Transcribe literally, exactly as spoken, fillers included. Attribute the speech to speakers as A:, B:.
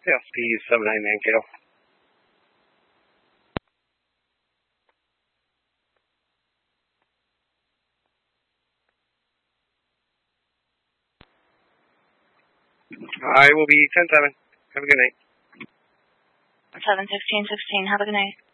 A: L P seven nine Mankato. I will be ten seven. Have a good night.
B: seven sixteen sixteen. Have a good night.